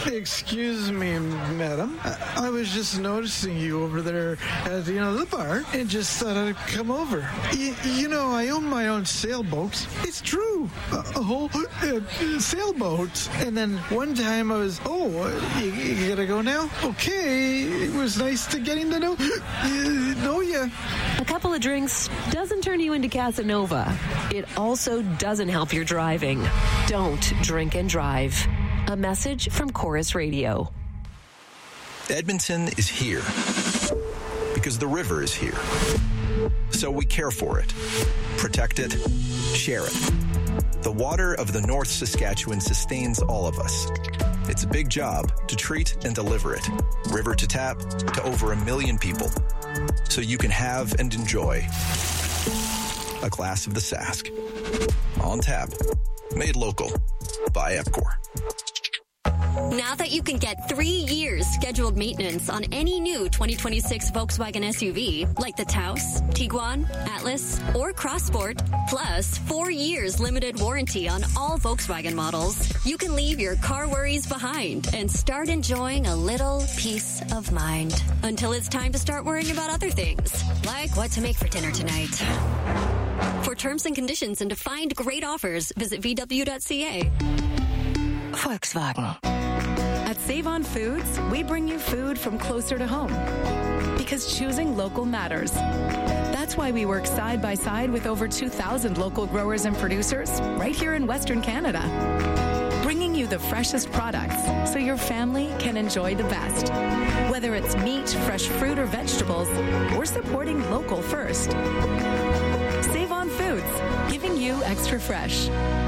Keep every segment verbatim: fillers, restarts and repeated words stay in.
Excuse me, madam. I, I was just noticing you over there at the, you know, the bar and just thought I'd come over. Y- you know, I own my own sailboat. It's true. A, a whole uh, sailboat. And then one time I was, oh, you, you gotta go now? Okay. It was nice to getting to know, uh, know you. A couple of drinks doesn't turn you into Casanova. It also doesn't help your driving. Don't drink and drive. A message from Chorus Radio. Edmonton is here because the river is here. So we care for it, protect it, share it. The water of the North Saskatchewan sustains all of us. It's a big job to treat and deliver it, river to tap, to over a million people, so you can have and enjoy a glass of the Sask. On tap, made local by Epcor. Now that you can get three years scheduled maintenance on any new twenty twenty-six Volkswagen S U V, like the Taos, Tiguan, Atlas, or Crossport, plus four years limited warranty on all Volkswagen models, you can leave your car worries behind and start enjoying a little peace of mind until it's time to start worrying about other things, like what to make for dinner tonight. For terms and conditions and to find great offers, visit v w dot c a. Volkswagen. At Save On Foods, we bring you food from closer to home. Because choosing local matters. That's why we work side by side with over two thousand local growers and producers right here in Western Canada. Bringing you the freshest products so your family can enjoy the best. Whether it's meat, fresh fruit, or vegetables, we're supporting local first. Save On Foods, giving you extra fresh.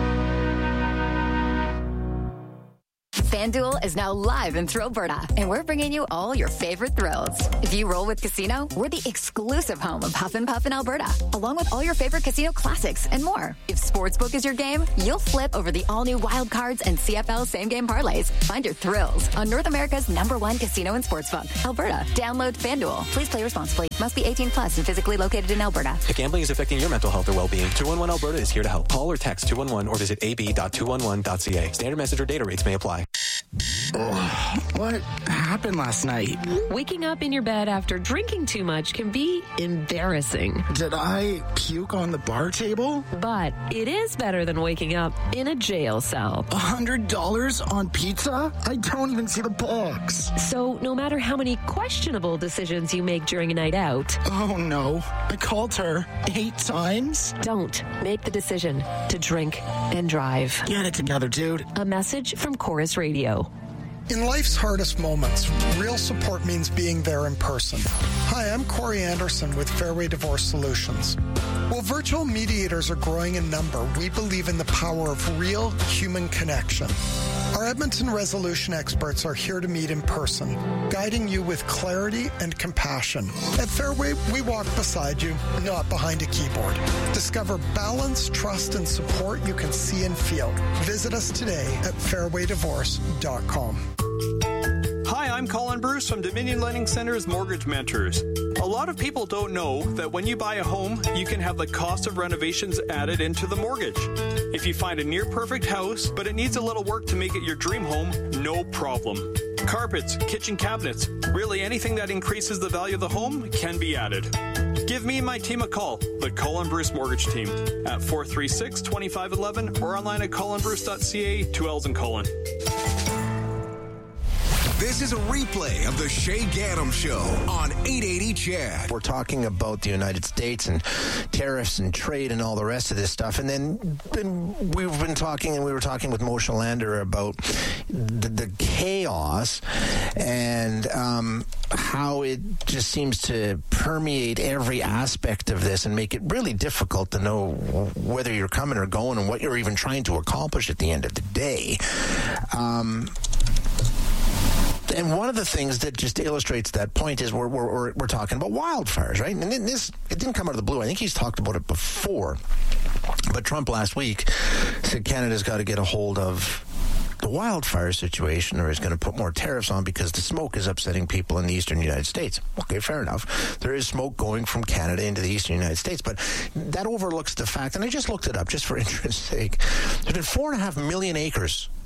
FanDuel is now live in Thrillberta, and we're bringing you all your favorite thrills. If you roll with Casino, we're the exclusive home of Huff and Puff in Alberta, along with all your favorite casino classics and more. If Sportsbook is your game, you'll flip over the all-new Wild Cards and C F L same-game parlays. Find your thrills on North America's number one casino and sportsbook, Alberta. Download FanDuel. Please play responsibly. Must be eighteen plus and physically located in Alberta. If gambling is affecting your mental health or well-being, two one one Alberta is here to help. Call or text two one one or visit a b dot two one one dot c a. Standard message or data rates may apply. Oh, what happened last night? Waking up in your bed after drinking too much can be embarrassing. Did I puke on the bar table? But it is better than waking up in a jail cell. A hundred dollars on pizza? I don't even see the box. So no matter how many questionable decisions you make during a night out. Oh no, I called her eight times. Don't make the decision to drink and drive. Get it together, dude. A message from Chorus Radio. In life's hardest moments, real support means being there in person. Hi, I'm Corey Anderson with Fairway Divorce Solutions. While virtual mediators are growing in number, we believe in the power of real human connection. Our Edmonton resolution experts are here to meet in person, guiding you with clarity and compassion. At Fairway, we walk beside you, not behind a keyboard. Discover balance, trust, and support you can see and feel. Visit us today at fairway divorce dot com. Hi, I'm Colin Bruce from Dominion Lending Center's Mortgage Mentors. A lot of people don't know that when you buy a home, you can have the cost of renovations added into the mortgage. If you find a near-perfect house, but it needs a little work to make it your dream home, no problem. Carpets, kitchen cabinets, really anything that increases the value of the home can be added. Give me and my team a call, the Colin Bruce Mortgage Team, at four three six, two five one one or online at colin bruce dot c a, two L's in Colin. This is a replay of the Shay Gaddam Show on eight eighty C H A D. We're talking about the United States and tariffs and trade and all the rest of this stuff. And then, then we've been talking, and we were talking with Moshe Lander about the, the chaos and um, how it just seems to permeate every aspect of this and make it really difficult to know whether you're coming or going and what you're even trying to accomplish at the end of the day. Um And one of the things that just illustrates that point is we're, we're, we're talking about wildfires, right? And this, it didn't come out of the blue. I think he's talked about it before. But Trump last week said Canada's got to get a hold of the wildfire situation or is going to put more tariffs on because the smoke is upsetting people in the eastern United States. Okay, fair enough. There is smoke going from Canada into the eastern United States, but that overlooks the fact, and I just looked it up just for interest's sake, there's been four and a half million acres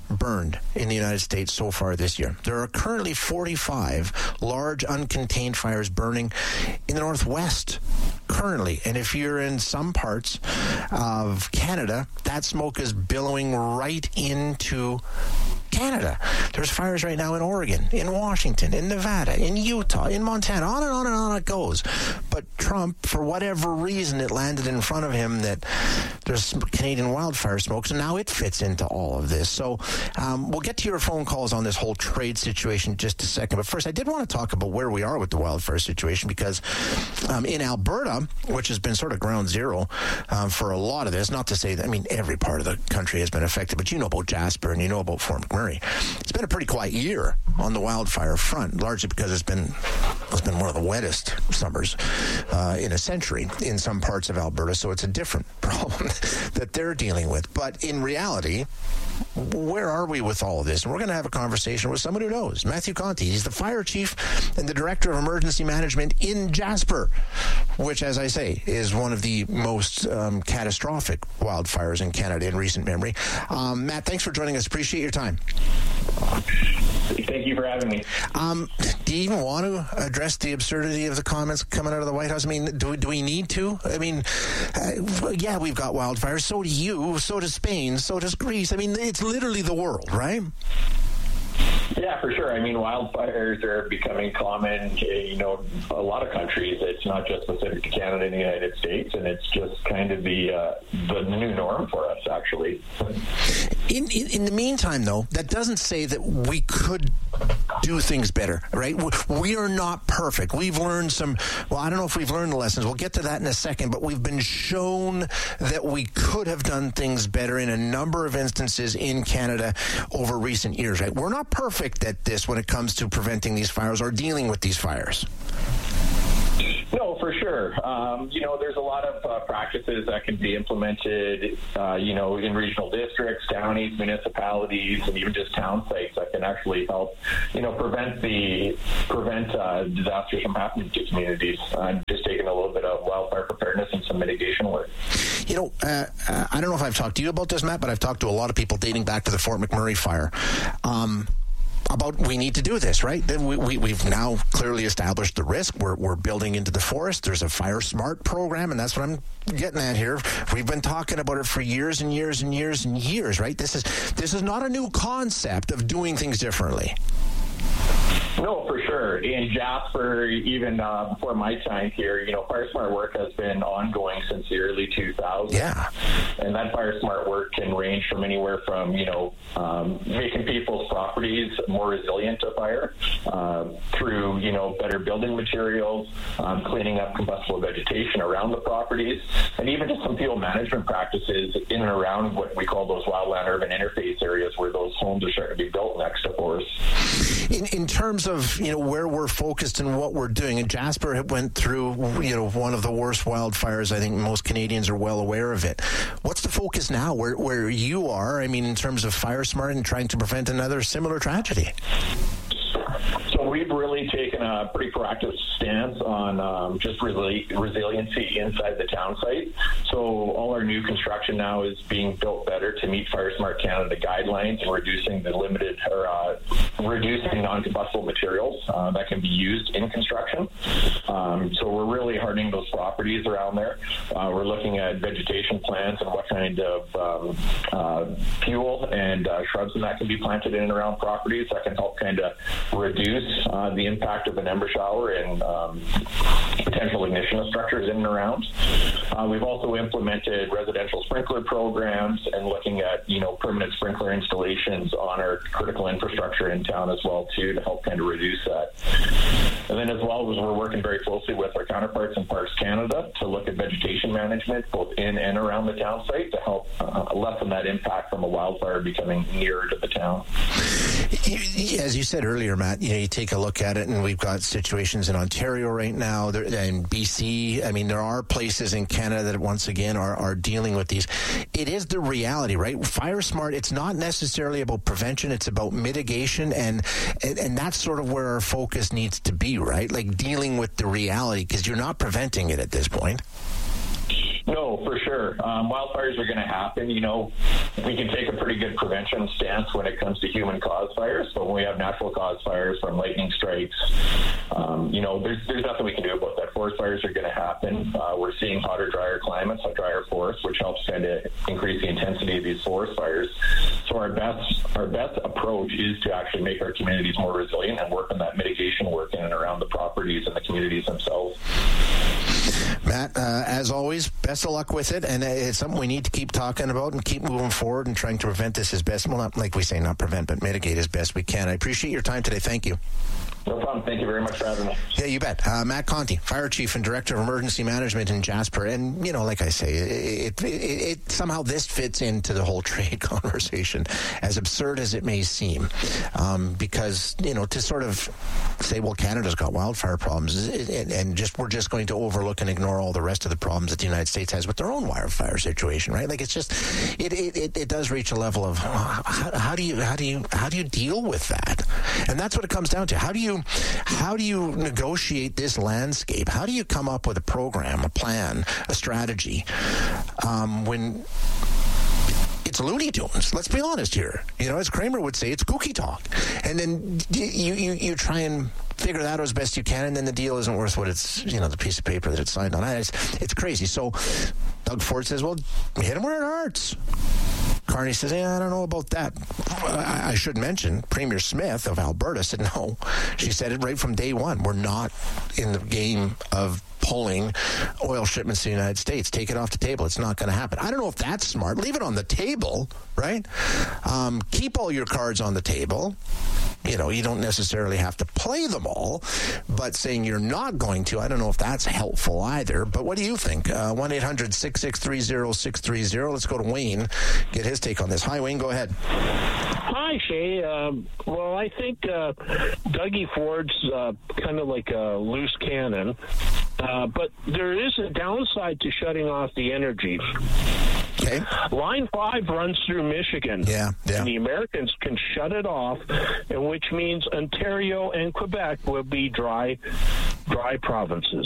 burned in the United States so far this year. There are currently forty-five large uncontained fires burning in the Northwest currently. And if you're in some parts of Canada, that smoke is billowing right into Canada. There's fires right now in Oregon, in Washington, in Nevada, in Utah, in Montana, on and on and on it goes. But Trump, for whatever reason, it landed in front of him that there's Canadian wildfire smoke, so now it fits into all of this. So um, we'll get to your phone calls on this whole trade situation in just a second. But first, I did want to talk about where we are with the wildfire situation, because um, in Alberta, which has been sort of ground zero um, for a lot of this, not to say that, I mean, every part of the country has been affected, but you know about Jasper and you know about Fort McMurray. It's been a pretty quiet year on the wildfire front, largely because it's been it's been one of the wettest summers uh, in a century in some parts of Alberta, so it's a different problem that they're dealing with. But in reality, where are we with all of this? And we're going to have a conversation with someone who knows. Matthew Conti. He's the fire chief and the director of emergency management in Jasper, which, as I say, is one of the most um, catastrophic wildfires in Canada in recent memory. Um, Matt, thanks for joining us. Appreciate your time. Thank you for having me. Um, do you even want to address the absurdity of the comments coming out of the White House? I mean, do, do we need to? I mean, uh, yeah, we've got wildfires. So do you. So does Spain. So does Greece. I mean, it's literally the world, right? Yeah, for sure. I mean, wildfires are becoming common, you know, a lot of countries. It's not just specific to Canada and the United States, and it's just kind of the uh, the new norm for us, actually. In, in in the meantime, though, that doesn't say that we could do things better, right? We are not perfect. We've learned some, well, I don't know if we've learned the lessons. We'll get to that in a second, but we've been shown that we could have done things better in a number of instances in Canada over recent years, right? We're not perfect at this when it comes to preventing these fires or dealing with these fires. No, for sure. Um, you know, there's a lot of uh, practices that can be implemented, uh, you know, in regional districts, counties, municipalities, and even just town sites that can actually help, you know, prevent the prevent uh, disasters from happening to communities. I'm just taking a little bit of wildfire preparedness and some mitigation work. You know, uh, I don't know if I've talked to you about this, Matt, but I've talked to a lot of people dating back to the Fort McMurray fire. Um, about we need to do this, right? Then we, we, we've now clearly established the risk. We're, we're building into the forest. There's a Fire Smart program, and that's what I'm getting at here. We've been talking about it for years and years and years and years, right? This is this is not a new concept of doing things differently. No, for sure. In Jasper, even uh, before my time here, you know, Fire Smart work has been ongoing since the early two thousands. Yeah. And that Fire Smart work can range from anywhere from, you know, um, making people's properties more resilient to fire uh, through, you know, better building materials, um, cleaning up combustible vegetation around the properties, and even just some fuel management practices in and around what we call those wildland-urban interface areas where those homes are starting to be built next to forests. In, in terms of, you know, where we're focused and what we're doing, and Jasper went through, you know, one of the worst wildfires. I think most Canadians are well aware of it. What's the focus now where, where you are, I mean, in terms of Fire Smart and trying to prevent another similar tragedy? So we've really taken a pretty proactive stance on um, just resili- resiliency inside the town site. So all our new construction now is being built better to meet Fire Smart Canada guidelines and reducing the limited or uh, reducing non-combustible materials uh, that can be used in construction. Um, so we're really hardening those properties around there. Uh, we're looking at vegetation plants and what kind of um, uh, fuel and uh, shrubs and that can be planted in and around properties that can help kind of reduce uh, the impact of an ember shower and um, potential ignition of structures in and around. Uh, we've also implemented residential sprinkler programs and looking at, you know, permanent sprinkler installations on our critical infrastructure in town as well, too, to help kind of reduce that. And then as well as we're working very closely with our counterparts in Parks Canada to look at vegetation management both in and around the town site to help uh, lessen that impact from a wildfire becoming nearer to the town. As you said earlier, Matt, you know, you take a look at it, and we've got situations in Ontario right now, in B C. I mean, there are places in Canada that once again are, are dealing with these. It is the reality, right? Fire Smart, it's not necessarily about prevention, it's about mitigation, and, and, and that's sort of where our focus needs to be, right? Like dealing with the reality, because you're not preventing it at this point. No, for sure. Um, wildfires are going to happen. You know, we can take a pretty good prevention stance when it comes to human-caused fires, but when we have natural-caused fires from lightning strikes, um, you know, there's, there's nothing we can do about that. Forest fires are going to happen. Uh, we're seeing hotter, drier climates, a drier forest, which helps kind of increase the intensity of these forest fires. So our best, our best approach is to actually make our communities more resilient and work on that mitigation work in and around the properties and the communities themselves. Matt, uh, as always, best of luck with it, and it's something we need to keep talking about and keep moving forward and trying to prevent this as best, well, not like we say, not prevent, but mitigate as best we can. I appreciate your time today. Thank you. No problem. Thank you very much for having me. Yeah, you bet. Uh, Matt Conti, Fire Chief and Director of Emergency Management in Jasper. And, you know, like I say, it, it, it, it somehow this fits into the whole trade conversation, as absurd as it may seem. Um, because, you know, to sort of say, well, Canada's got wildfire problems, and, and just we're just going to overlook and ignore all the rest of the problems that the United States has with their own wildfire situation, right? Like, it's just, it it, it, it does reach a level of, oh, how, how do you how do you how do you deal with that? And that's what it comes down to. How do you How do you negotiate this landscape? How do you come up with a program, a plan, a strategy um, when it's Looney Tunes? Let's be honest here. You know, as Kramer would say, it's kooky talk. And then you, you, you try and figure that out as best you can, and then the deal isn't worth what it's, you know, the piece of paper that it's signed on. It's, it's crazy. So Doug Ford says, well, hit him where it hurts. Carney says, yeah, I don't know about that. I, I should mention, Premier Smith of Alberta said no. She said it right from day one. We're not in the game of pulling oil shipments to the United States. Take it off the table. It's not going to happen. I don't know if that's smart. Leave it on the table, right? Um, keep all your cards on the table. You know, you don't necessarily have to play them all, but saying you're not going to, I don't know if that's helpful either. But what do you think? Uh, one eight hundred six six three zero six three zero. Let's go to Wayne, get his take on this. Hi, Wayne. Go ahead. Hi, Shay. Um, well, I think uh, Dougie Ford's uh, kind of like a loose cannon, uh, but there is a downside to shutting off the energy. Okay. Line five runs through Michigan. Yeah, yeah. And the Americans can shut it off, and which means Ontario and Quebec will be dry, dry provinces.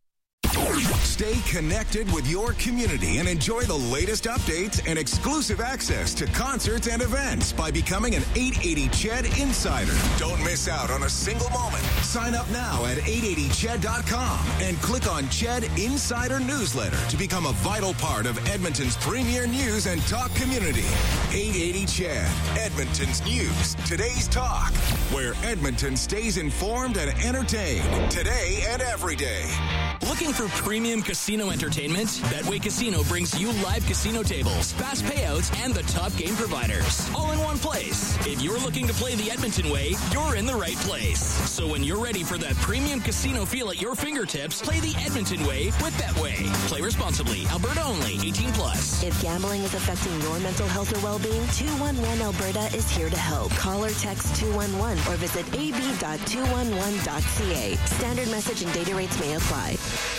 Stay connected with your community and enjoy the latest updates and exclusive access to concerts and events by becoming an eight eighty C H E D Insider. Don't miss out on a single moment. Sign up now at eight eighty C H E D dot com and click on C H E D Insider Newsletter to become a vital part of Edmonton's premier news and talk community. eight eighty C H E D, Edmonton's news, today's talk, where Edmonton stays informed and entertained today and every day. Looking for premium casino entertainment? Betway Casino brings you live casino tables, fast payouts, and the top game providers, all in one place. If you're looking to play the Edmonton way, you're in the right place. So when you're ready for that premium casino feel at your fingertips, play the Edmonton way with Betway. Play responsibly. Alberta only. eighteen plus. If gambling is affecting your mental health or well-being, two one one Alberta is here to help. Call or text two one one or visit a b dot two one one dot c a. Standard message and data rates may apply.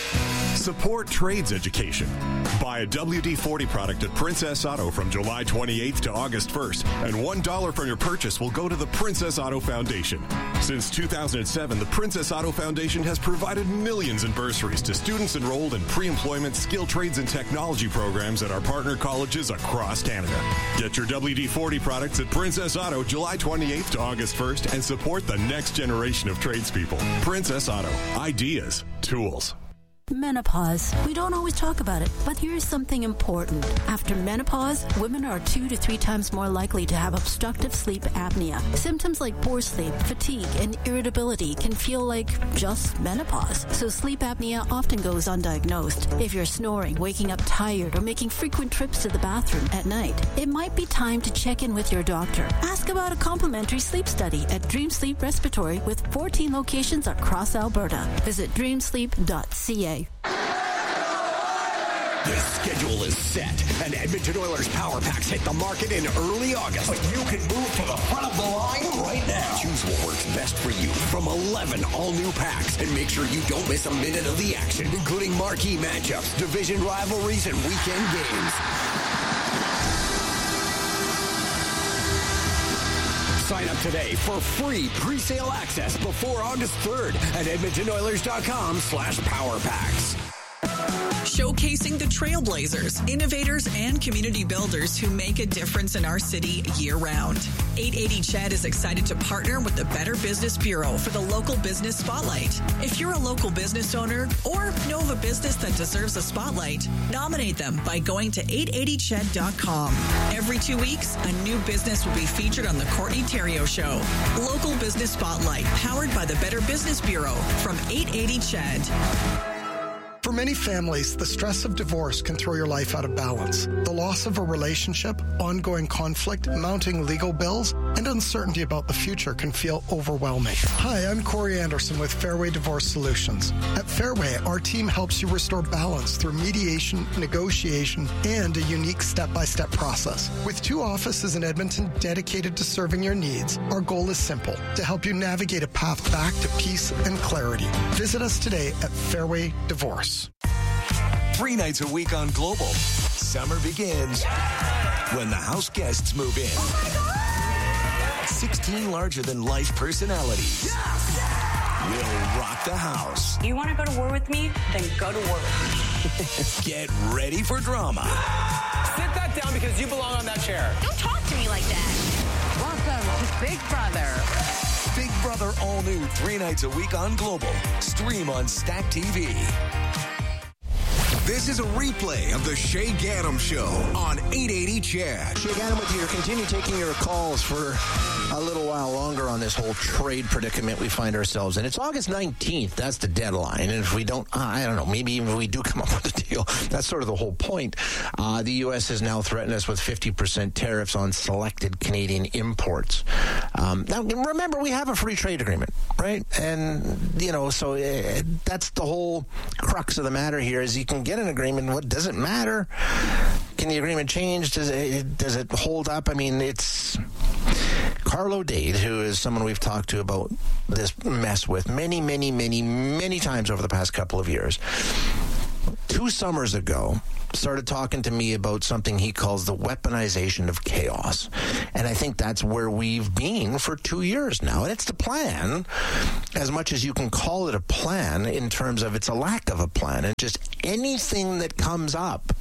Support trades education. Buy a W D forty product at Princess Auto from July twenty-eighth to August first, and one dollar from your purchase will go to the Princess Auto Foundation. Since two thousand seven, the Princess Auto Foundation has provided millions in bursaries to students enrolled in pre-employment, skill trades, and technology programs at our partner colleges across Canada. Get your W D forty products at Princess Auto July twenty-eighth to August first and support the next generation of tradespeople. Princess Auto. Ideas. Tools. Menopause. We don't always talk about it, but here's something important. After menopause, women are two to three times more likely to have obstructive sleep apnea. Symptoms like poor sleep, fatigue, and irritability can feel like just menopause. So sleep apnea often goes undiagnosed. If you're snoring, waking up tired, or making frequent trips to the bathroom at night, it might be time to check in with your doctor. Ask about a complimentary sleep study at Dream Sleep Respiratory with fourteen locations across Alberta. Visit dream sleep dot c a. The schedule is set, and Edmonton Oilers Power Packs hit the market in early August. But you can move to the front of the line right now. Choose what works best for you from eleven all-new packs, and make sure you don't miss a minute of the action, including marquee matchups, division rivalries, and weekend games. Sign up today for free pre-sale access before August third at edmonton oilers dot com slash power packs. Showcasing the trailblazers, innovators, and community builders who make a difference in our city year-round. eight eighty C H E D is excited to partner with the Better Business Bureau for the Local Business Spotlight. If you're a local business owner or know of a business that deserves a spotlight, nominate them by going to eight eighty C H E D dot com. Every two weeks, a new business will be featured on the Courtney Theriault Show. Local Business Spotlight, powered by the Better Business Bureau from eight eighty C H E D. For many families, the stress of divorce can throw your life out of balance. The loss of a relationship, ongoing conflict, mounting legal bills, and uncertainty about the future can feel overwhelming. Hi, I'm Corey Anderson with Fairway Divorce Solutions. At Fairway, our team helps you restore balance through mediation, negotiation, and a unique step-by-step process. With two offices in Edmonton dedicated to serving your needs, our goal is simple: to help you navigate a path back to peace and clarity. Visit us today at Fairway Divorce. Three nights a week on Global. Summer begins when the house guests move in. sixteen larger-than-life personalities will rock the house. You want to go to war with me? Then go to war with me. Get ready for drama. Sit that down because you belong on that chair. Don't talk to me like that. Welcome to Big Brother. Big Brother all new three nights a week on Global. Stream on Stack T V. This is a replay of the Shay Gaddam Show on eight eighty C H E D. Shay Gaddam with you. Continue taking your calls for a little while longer on this whole trade predicament we find ourselves in. It's August nineteenth. That's the deadline. And if we don't, uh, I don't know, maybe even if we do come up with a deal, that's sort of the whole point. Uh, the U S has now threatened us with fifty percent tariffs on selected Canadian imports. Um, now, remember, we have a free trade agreement, right? And, you know, so uh, that's the whole crux of the matter here is you can get an agreement. What does it matter? Can the agreement change? Does it, does it hold up? I mean, it's Carlo Dade, who is someone we've talked to about this mess with many, many, many, many times over the past couple of years. Two summers ago, started talking to me about something he calls the weaponization of chaos. And I think that's where we've been for two years now. And it's the plan, as much as you can call it a plan in terms of it's a lack of a plan. And just anything that comes up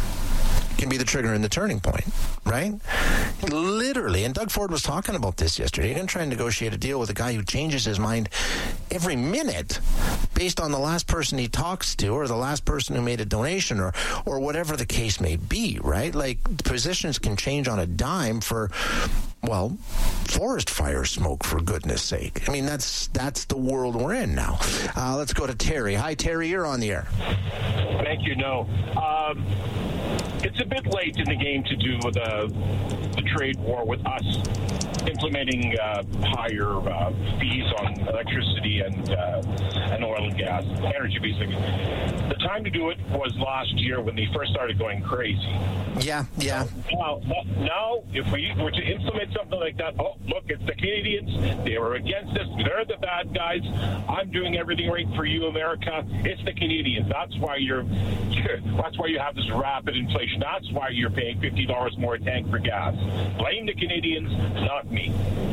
can be the trigger and the turning point, right? Literally. And Doug Ford was talking about this yesterday. You're going to try and negotiate a deal with a guy who changes his mind every minute based on the last person he talks to or the last person who made a donation or, or whatever the case may be, right? Like, positions can change on a dime for, well, forest fire smoke, for goodness sake. I mean, that's that's the world we're in now. Uh, let's go to Terry. Hi, Terry. You're on the air. Thank you. No. Um, it's a bit late in the game to do the, the trade war with us implementing uh, higher uh, fees on electricity and uh, and oil and gas, energy basically. The time to do it was last year when they first started going crazy. Yeah, yeah. Now, now, if we were to implement something like that, oh, look, it's the Canadians. They were against us. They're the bad guys. I'm doing everything right for you, America. It's the Canadians. That's why you're, you're that's why you have this rapid inflation. That's why you're paying fifty dollars more a tank for gas. Blame the Canadians, not me.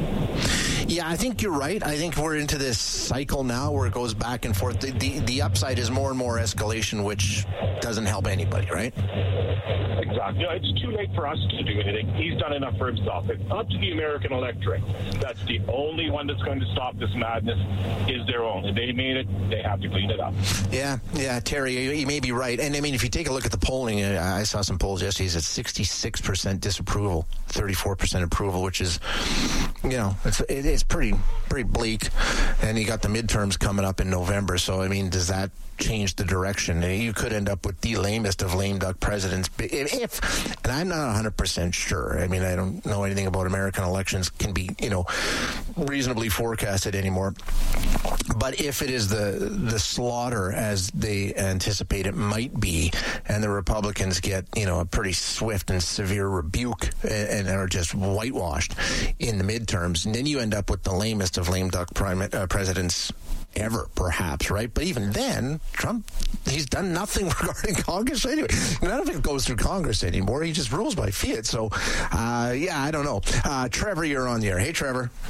Yeah, I think you're right. I think we're into this cycle now where it goes back and forth. The, the, the upside is more and more escalation, which doesn't help anybody, right? Exactly. No, it's too late for us to do anything. He's done enough for himself. It's up to the American electorate. That's the only one that's going to stop this madness is their own. If they made it, they have to clean it up. Yeah, yeah, Terry, you, you may be right. And, I mean, if you take a look at the polling, I saw some polls yesterday, it's at sixty-six percent disapproval, thirty-four percent approval, which is, you know, it's it, it's pretty pretty bleak. And you got the midterms coming up in November. So, I mean, does that change the direction? You could end up with the lamest of lame duck presidents. If, and I'm not one hundred percent sure. I mean, I don't know anything about American elections can be, you know, reasonably forecasted anymore. But if it is the the slaughter as they anticipate it might be, and the Republicans get, you know, a pretty swift and severe rebuke and, and are just whitewashed in the midterms, and then you end up with the lamest of lame duck prime, uh, presidents ever, perhaps, right? But even then, Trump, he's done nothing regarding Congress anyway. None of it goes through Congress anymore. He just rules by fiat. So, uh, yeah, I don't know. Uh, Trevor, you're on the air. Hey, Trevor.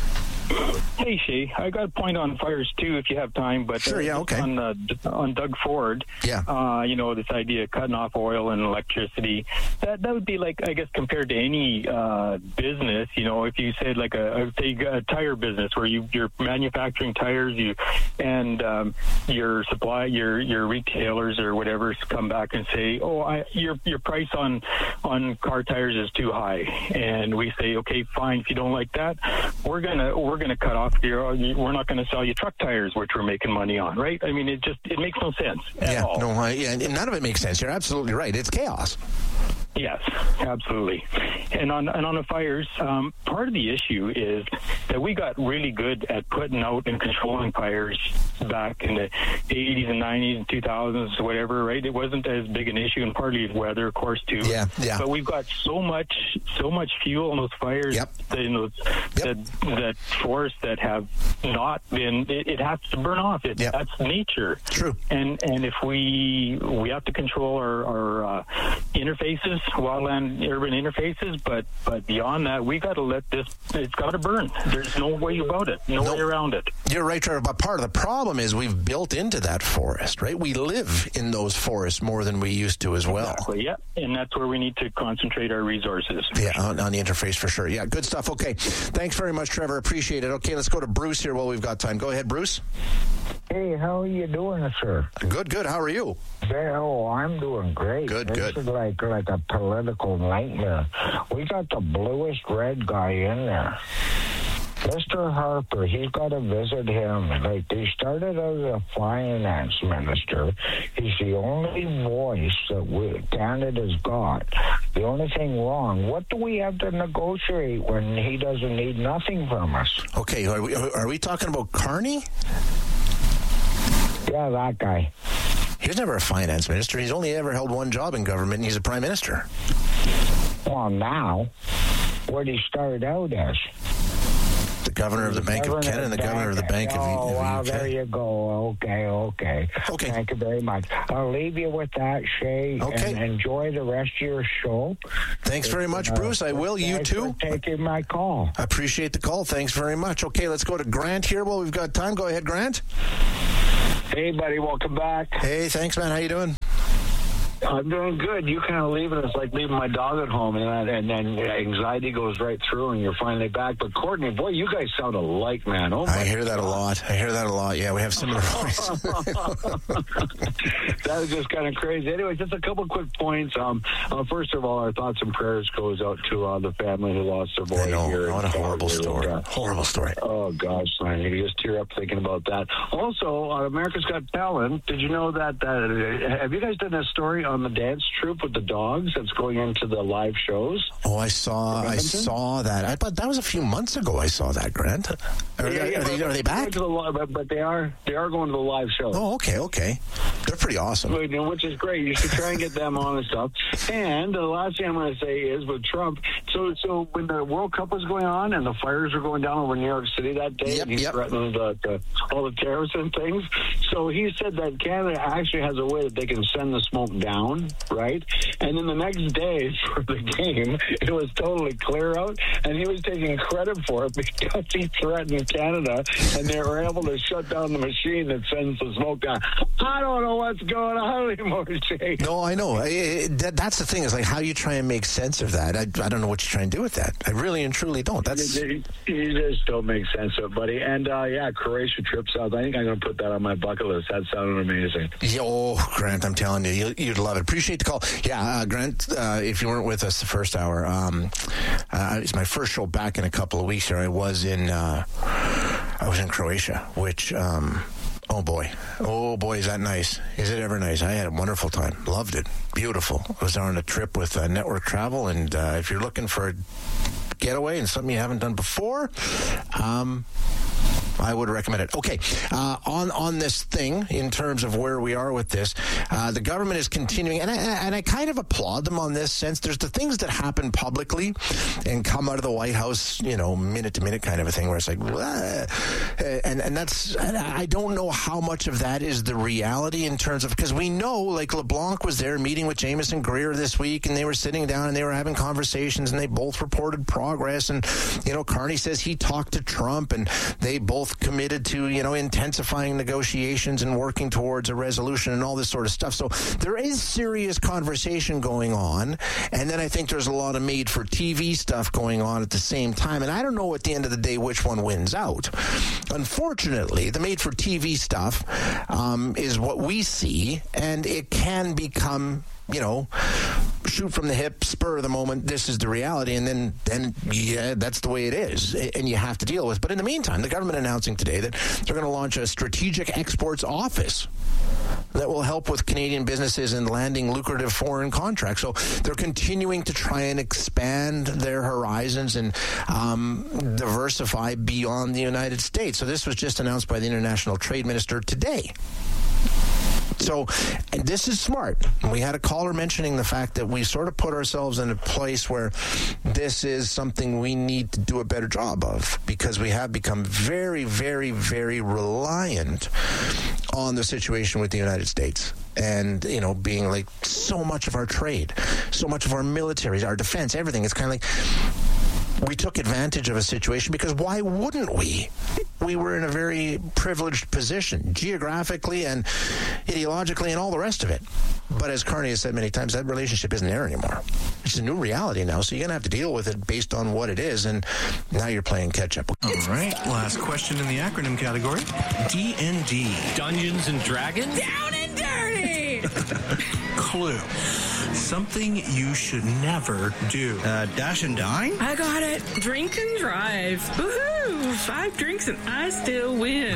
Hey, Shay. I got a point on fires, too, if you have time. But sure, yeah, okay. On, uh, on Doug Ford, yeah. Uh, you know, this idea of cutting off oil and electricity, that that would be like, I guess, compared to any uh, business, you know, if you said like a, say, a tire business where you, you're manufacturing tires you and um, your supply, your your retailers or whatever come back and say, oh, I, your your price on, on car tires is too high. And we say, okay, fine, if you don't like that, we're going to we're gonna cut off your, we're not going to sell you truck tires, which we're making money on, right? I mean, it just, it makes no sense at yeah, all. No, I, yeah, none of it makes sense. You're absolutely right. It's chaos. Yes, absolutely. And on and on the fires, um, part of the issue is that we got really good at putting out and controlling fires back in the eighties and nineties and two thousands, whatever, right? It wasn't as big an issue, and partly it's weather, of course, too. Yeah, yeah. But we've got so much, so much fuel in those fires, yep. in those, yep. that, that forests that have not been, it, it has to burn off. It, yep. That's nature. True. And and if we we have to control our, our uh, interfaces, wildland urban interfaces, but but beyond that, we got to let this, it's got to burn. There's no way about it, no, no way around it. You're right, Trevor, but part of the problem is we've built into that forest, right? We live in those forests more than we used to as well. Exactly, yeah, and that's where we need to concentrate our resources. Yeah, on, on the interface for sure. Yeah, good stuff. Okay, thanks very much, Trevor. Appreciate it. Okay, let's go to Bruce here while we've got time. Go ahead, Bruce. Hey, how are you doing, sir? Good, good. How are you? Oh, I'm doing great. Good, this good. This is like, like a political nightmare. We got the bluest red guy in there. Mister Harper, he's got to visit him. Like, they started as a finance minister. He's the only voice that we, Canada's got. The only thing wrong, what do we have to negotiate when he doesn't need nothing from us? Okay, are we, are we talking about Carney? Yeah, that guy. He was never a finance minister. He's only ever held one job in government, and he's a prime minister. Well, now, what he started out as? The governor of the Bank of Canada and the governor of the Bank of, oh, of wow, U K. There you go. Okay, okay. Okay. Thank you very much. I'll leave you with that, Shay. Okay. And enjoy the rest of your show. Thanks very much, uh, Bruce. I will. You too. For taking my call. I appreciate the call. Thanks very much. Okay, let's go to Grant here while we've got time. Go ahead, Grant. Hey, buddy. Welcome back. Hey, thanks, man. How you doing? I'm doing good. You kind of leaving us like leaving my dog at home, and and then anxiety goes right through, and you're finally back. But Courtney, boy, you guys sound alike, man. Oh, I hear that a lot. I hear that a lot. Yeah, we have similar voices. That was just kind of crazy. Anyway, just a couple quick points. Um, uh, first of all, our thoughts and prayers goes out to uh, the family who lost their boy. I know. Here what a horrible story. Uh, horrible story. Oh gosh, man, you just tear up thinking about that. Also, uh, America's Got Talent. Did you know that? Uh, have you guys done a story on the dance troupe with the dogs that's going into the live shows? Oh, I saw. I saw that. I but that was a few months ago. I saw that, Grant. Are, yeah, yeah, are, they, are they back? The, but, but they are. They are going to the live show. Oh, okay, okay. They're pretty awesome. Which is great. You should try and get them on and stuff. And the last thing I'm going to say is with Trump. So, so when the World Cup was going on and the fires were going down over New York City that day, yep, and he yep. threatened uh, the, all the terrorists and things. So he said that Canada actually has a way that they can send the smoke down, right? And then the next day for the game, it was totally clear out, and he was taking credit for it because he threatened Canada, and they were able to shut down the machine that sends the smoke down. I don't know what's going on anymore, Jay. No, I know. I, I, that, that's the thing, is like how you try and make sense of that. I, I don't know what you try and do with that. I really and truly don't. That's You, you just don't make sense of it, buddy. And, uh, yeah, Croatia trip south. I think I'm going to put that on my bucket list. That sounded amazing. Yo, Grant, I'm telling you, you you'd love it. Appreciate the call. Yeah, uh, Grant, uh, if you weren't with us the first hour, um, uh, it's my first show back in a couple of weeks here. I was in, uh, I was in Croatia, which, um, oh boy, oh boy, is that nice? Is it ever nice? I had a wonderful time. Loved it. Beautiful. I was on a trip with uh, Network Travel, and uh, if you're looking for a getaway and something you haven't done before, um, I would recommend it. Okay, uh, on on this thing, in terms of where we are with this, uh, the government is continuing, and I, and I kind of applaud them on this sense. There's the things that happen publicly and come out of the White House, you know, minute to minute kind of a thing, where it's like, uh, and and that's, I don't know how much of that is the reality in terms of, because we know, like, LeBlanc was there meeting with Jameson Greer this week, and they were sitting down and they were having conversations, and they both reported progress, and, you know, Carney says he talked to Trump, and they both committed to, you know, intensifying negotiations and working towards a resolution and all this sort of stuff. So there is serious conversation going on, and then I think there's a lot of made-for-T V stuff going on at the same time, and I don't know at the end of the day which one wins out. Unfortunately, the made-for-T V stuff um, is what we see, and it can become, you know, shoot from the hip, spur of the moment, this is the reality, and then, then yeah, that's the way it is, and you have to deal with it. But in the meantime, the government announcing today that they're going to launch a strategic exports office that will help with Canadian businesses in landing lucrative foreign contracts. So they're continuing to try and expand their horizons and um, diversify beyond the United States. So this was just announced by the International Trade Minister today. So, and this is smart. We had a caller mentioning the fact that we sort of put ourselves in a place where this is something we need to do a better job of, because we have become very, very, very reliant on the situation with the United States. And, you know, being like so much of our trade, so much of our military, our defense, everything. It's kind of like we took advantage of a situation, because why wouldn't we? We were in a very privileged position, geographically and ideologically and all the rest of it. But as Carney has said many times, that relationship isn't there anymore. It's a new reality now, so you're going to have to deal with it based on what it is, and now you're playing catch-up. All right, last question in the acronym category. D and D. Dungeons and Dragons? Down and dirty! Clue. Something you should never do. Uh, dash and dine? I got it. Drink and drive. Woohoo! Five drinks and I still win.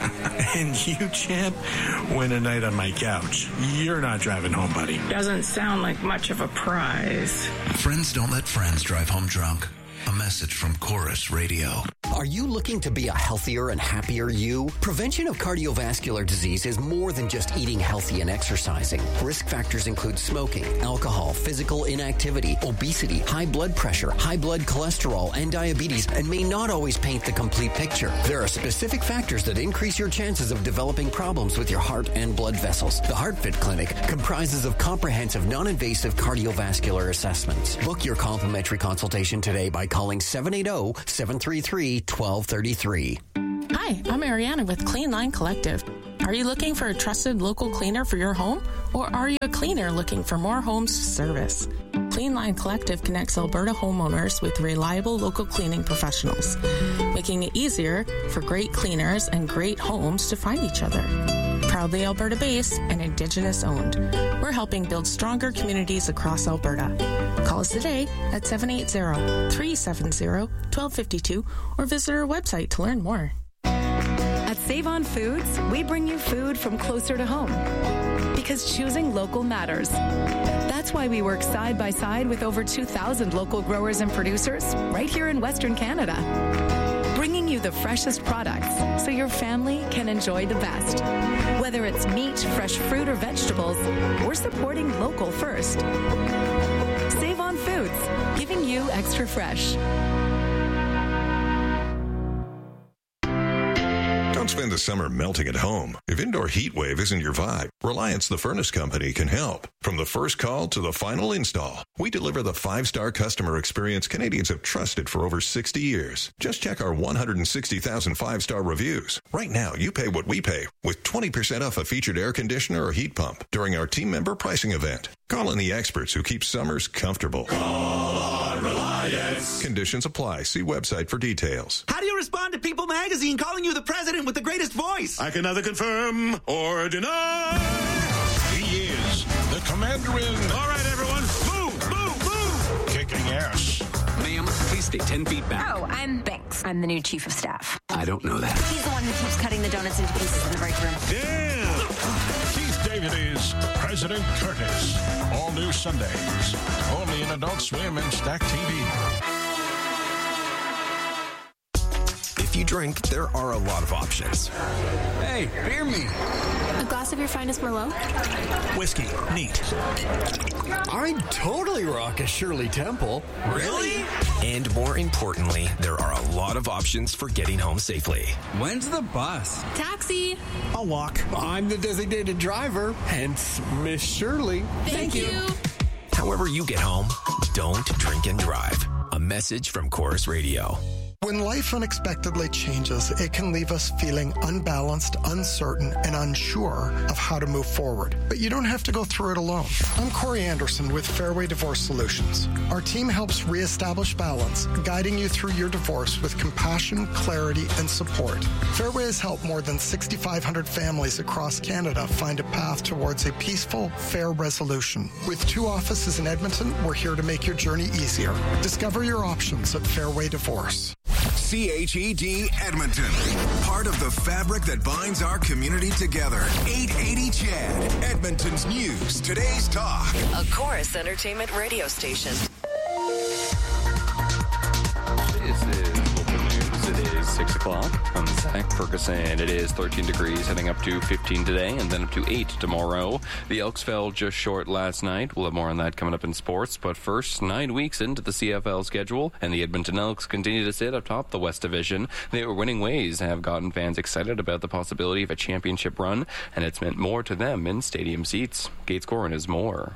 And you, champ, win a night on my couch. You're not driving home, buddy. Doesn't sound like much of a prize. Friends don't let friends drive home drunk. A message from Chorus Radio. Are you looking to be a healthier and happier you? Prevention of cardiovascular disease is more than just eating healthy and exercising. Risk factors include smoking, alcohol, physical inactivity, obesity, high blood pressure, high blood cholesterol, and diabetes, and may not always paint the complete picture. There are specific factors that increase your chances of developing problems with your heart and blood vessels. The HeartFit Clinic comprises of comprehensive, non-invasive cardiovascular assessments. Book your complimentary consultation today by calling seven eight zero, seven three three, one two three three. Hi, I'm Ariana with Clean Line Collective. Are you looking for a trusted local cleaner for your home? Or are you a cleaner looking for more homes to service? Clean Line Collective connects Alberta homeowners with reliable local cleaning professionals, making it easier for great cleaners and great homes to find each other. Proudly Alberta-based and Indigenous owned, we're helping build stronger communities across Alberta. Call us today at seven eight zero, three seven zero, one two five two or visit our website to learn more. At Save On Foods, we bring you food from closer to home, because choosing local matters. That's why we work side by side with over two thousand local growers and producers right here in Western Canada, bringing you the freshest products so your family can enjoy the best. Whether it's meat, fresh fruit, or vegetables, we're supporting local first. Save On Foods, giving you extra fresh. Don't spend the summer melting at home. If indoor heat wave isn't your vibe, Reliance the Furnace Company can help. From the first call to the final install, we deliver the five-star customer experience Canadians have trusted for over sixty years. Just check our one hundred sixty thousand five-star reviews. Right now, you pay what we pay with twenty percent off a featured air conditioner or heat pump during our team member pricing event. Call in the experts who keep summers comfortable. Call on Reliance. Conditions apply. See website for details. How do you respond to People Magazine calling you the president with the greatest voice? I can neither confirm or deny. He is the commander-in. All right, everyone. Move, move, move. Kicking ass. Ma'am, please stay ten feet back. Oh, I'm Binks. I'm the new chief of staff. I don't know that. He's the one who keeps cutting the donuts into pieces in the break room. Damn. Keith David is President Curtis. All new Sundays. Only in Adult Swim and Stack T V. If you drink, there are a lot of options. Hey, beer me. A glass of your finest Merlot? Whiskey. Neat. I'd totally rock a Shirley Temple. Really? And more importantly, there are a lot of options for getting home safely. When's the bus? Taxi. I'll walk. I'm the designated driver, hence Miss Shirley. Thank, Thank you. you. However you get home, don't drink and drive. A message from Chorus Radio. When life unexpectedly changes, it can leave us feeling unbalanced, uncertain, and unsure of how to move forward. But you don't have to go through it alone. I'm Corey Anderson with Fairway Divorce Solutions. Our team helps reestablish balance, guiding you through your divorce with compassion, clarity, and support. Fairway has helped more than six thousand five hundred families across Canada find a path towards a peaceful, fair resolution. With two offices in Edmonton, we're here to make your journey easier. Discover your options at Fairway Divorce. C H E D Edmonton. Part of the fabric that binds our community together. eight eighty C H E D. Edmonton's news. Today's talk. A Chorus Entertainment radio station. This is local news. It is six o'clock. I'm Zach Ferguson. It is thirteen degrees, heading up to fifteen today, and then up to eight tomorrow. The Elks fell just short last night. We'll have more on that coming up in sports. But first, nine weeks into the C F L schedule, and the Edmonton Elks continue to sit atop the West Division. Their winning ways have gotten fans excited about the possibility of a championship run, and it's meant more to them in stadium seats. Gates Gorin is more.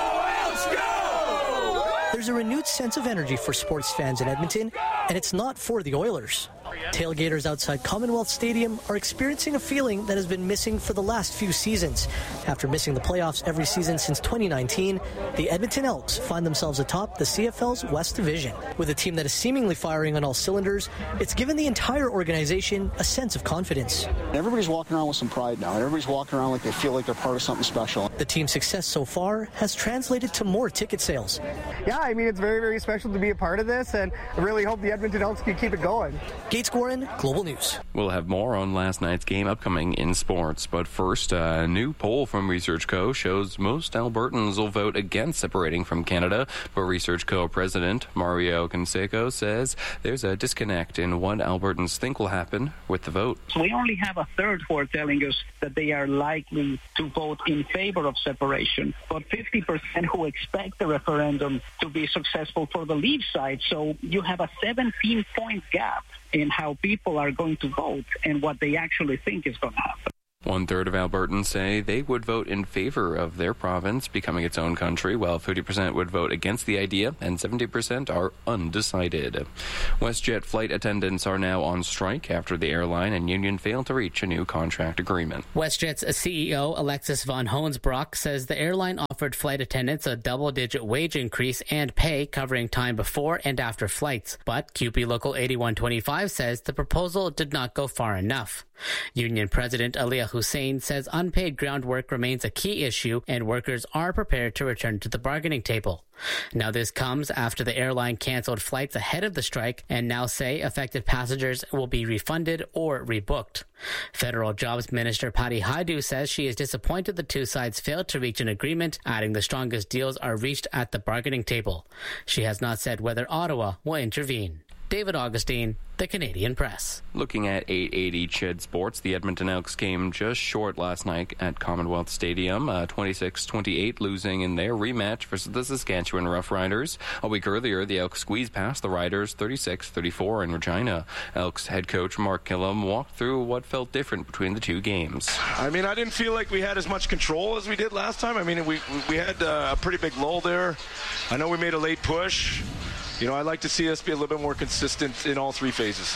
There's a renewed sense of energy for sports fans in Edmonton, and it's not for the Oilers. Tailgaters outside Commonwealth Stadium are experiencing a feeling that has been missing for the last few seasons. After missing the playoffs every season since twenty nineteen, the Edmonton Elks find themselves atop the C F L's West Division. With a team that is seemingly firing on all cylinders, it's given the entire organization a sense of confidence. Everybody's walking around with some pride now. Everybody's walking around like they feel like they're part of something special. The team's success so far has translated to more ticket sales. Yeah, I mean, it's very, very special to be a part of this, and I really hope the Edmonton Elks can keep it going. Gates Gorin, Global News. We'll have more on last night's game upcoming in sports. But first, a new poll from Research Co. shows most Albertans will vote against separating from Canada. But Research Co. President Mario Canseco says there's a disconnect in what Albertans think will happen with the vote. So we only have a third who are telling us that they are likely to vote in favor of separation, but fifty percent who expect the referendum to be successful for the Leave side. So you have a seventeen-point gap in how people are going to vote and what they actually think is going to happen. One-third of Albertans say they would vote in favor of their province becoming its own country, while fifty percent would vote against the idea, and seventy percent are undecided. WestJet flight attendants are now on strike after the airline and union failed to reach a new contract agreement. WestJet's C E O, Alexis von Hoensbrock, says the airline offered flight attendants a double-digit wage increase and pay covering time before and after flights. But Q P Local eighty-one twenty-five says the proposal did not go far enough. Union President Aliyah Hussein says unpaid ground work remains a key issue and workers are prepared to return to the bargaining table. Now this comes after the airline canceled flights ahead of the strike and now say affected passengers will be refunded or rebooked. Federal Jobs Minister Patty Hajdu says she is disappointed the two sides failed to reach an agreement, adding the strongest deals are reached at the bargaining table. She has not said whether Ottawa will intervene. David Augustine, The Canadian Press. Looking at eight eighty C H E D Sports, the Edmonton Elks came just short last night at Commonwealth Stadium, uh, twenty-six twenty-eight, losing in their rematch versus the Saskatchewan Roughriders. A week earlier, the Elks squeezed past the Riders thirty-six thirty-four in Regina. Elks head coach Mark Killam walked through what felt different between the two games. I mean, I didn't feel like we had as much control as we did last time. I mean, we, we had uh, a pretty big lull there. I know we made a late push. You know, I'd like to see us be a little bit more consistent in all three phases.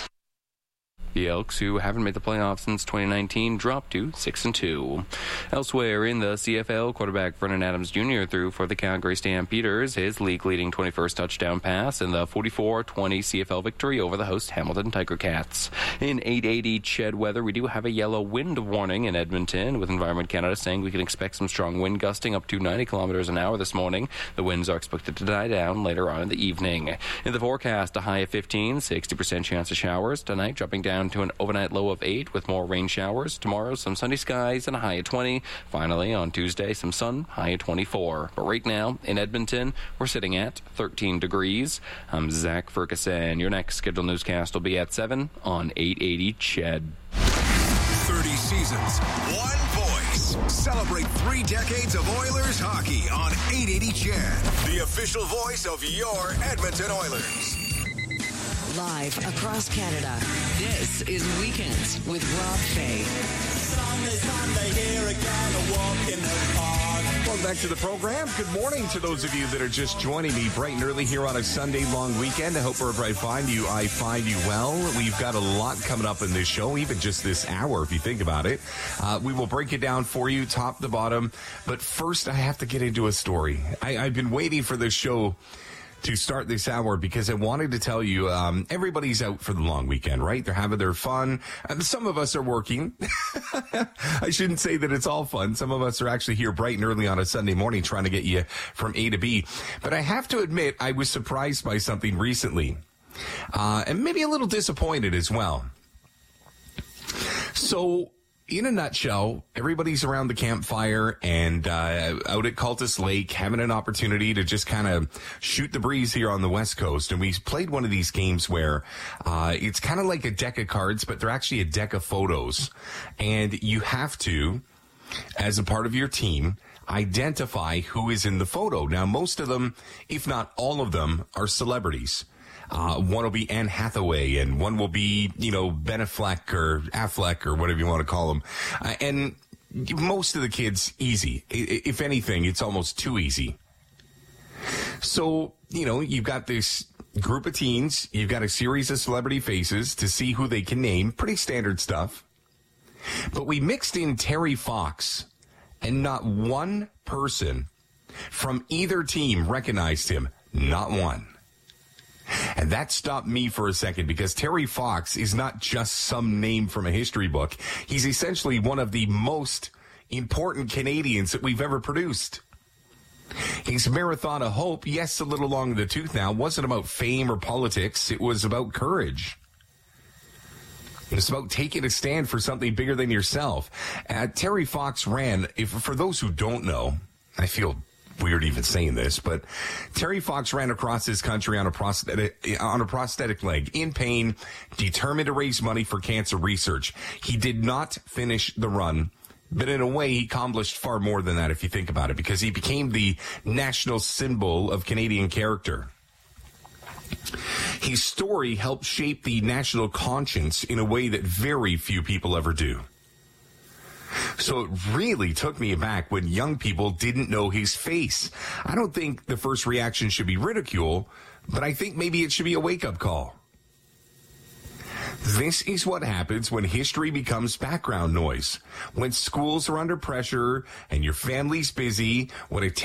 The Elks, who haven't made the playoffs since twenty nineteen, dropped to six and two. Elsewhere in the C F L, quarterback Vernon Adams Junior threw for the Calgary Stampeders his league-leading twenty-first touchdown pass in the forty-four twenty C F L victory over the host Hamilton Tiger Cats. In eight eighty C H E D weather, we do have a yellow wind warning in Edmonton, with Environment Canada saying we can expect some strong wind gusting up to ninety kilometers an hour this morning. The winds are expected to die down later on in the evening. In the forecast, a high of fifteen, sixty percent chance of showers. Tonight, dropping down down to an overnight low of eight with more rain showers. Tomorrow, some sunny skies and a high of twenty. Finally, on Tuesday, some sun, high of twenty-four. But right now, in Edmonton, we're sitting at thirteen degrees. I'm Zach Ferguson. Your next scheduled newscast will be at seven on eight eighty C H E D. thirty seasons, one voice. Celebrate three decades of Oilers hockey on eight eighty C H E D, the official voice of your Edmonton Oilers. Live across Canada, this is Weekends with Rob Fay. Sunday, Sunday, here again, a walk in the park. Welcome back to the program. Good morning to those of you that are just joining me bright and early here on a Sunday long weekend. I hope wherever I find you, I find you well. We've got a lot coming up in this show, even just this hour, if you think about it. Uh, we will break it down for you, top to bottom. But first, I have to get into a story. I, I've been waiting for this show to start this hour because I wanted to tell you um, everybody's out for the long weekend, right? They're having their fun. Uh, some of us are working. I shouldn't say that it's all fun. Some of us are actually here bright and early on a Sunday morning trying to get you from A to B. But I have to admit, I was surprised by something recently, uh, and maybe a little disappointed as well. So, in a nutshell, everybody's around the campfire and uh, out at Cultus Lake having an opportunity to just kind of shoot the breeze here on the West Coast. And we played one of these games where uh, it's kind of like a deck of cards, but they're actually a deck of photos. And you have to, as a part of your team, identify who is in the photo. Now, most of them, if not all of them, are celebrities. Uh, one will be Anne Hathaway, and one will be, you know, Ben Affleck or Affleck or whatever you want to call them. Uh, and most of the kids, easy. I, if anything, it's almost too easy. So, you know, you've got this group of teens. You've got a series of celebrity faces to see who they can name. Pretty standard stuff. But we mixed in Terry Fox, and not one person from either team recognized him. Not one. And that stopped me for a second because Terry Fox is not just some name from a history book. He's essentially one of the most important Canadians that we've ever produced. His Marathon of Hope, yes, a little long in the tooth now, wasn't about fame or politics. It was about courage. It's about taking a stand for something bigger than yourself. Uh, Terry Fox ran, if, for those who don't know, I feel weird even saying this, but Terry Fox ran across this country on a prosthetic, on a prosthetic leg, in pain, determined to raise money for cancer research. He did not finish the run, but in a way, he accomplished far more than that if you think about it, because he became the national symbol of Canadian character. His story helped shape the national conscience in a way that very few people ever do. So it really took me aback when young people didn't know his face. I don't think the first reaction should be ridicule, but I think maybe it should be a wake-up call. This is what happens when history becomes background noise. When schools are under pressure and your family's busy, when a